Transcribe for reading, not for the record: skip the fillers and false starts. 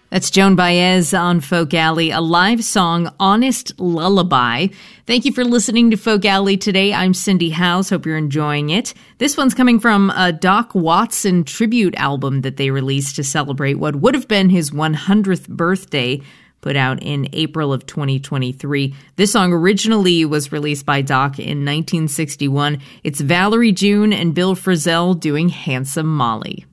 That's Joan Baez on Folk Alley, a live song, Honest Lullaby. Thank you for listening to Folk Alley today. I'm Cindy House. Hope you're enjoying it. This one's coming from a Doc Watson tribute album that they released to celebrate what would have been his 100th birthday, put out in April of 2023. This song originally was released by Doc in 1961. It's Valerie June and Bill Frisell doing Handsome Molly.